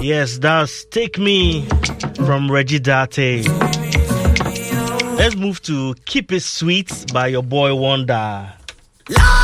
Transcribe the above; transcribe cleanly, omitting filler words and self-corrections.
Yes, that's Take Me from Reggie Date. Let's move to Keep It Sweet by your boy Wonder.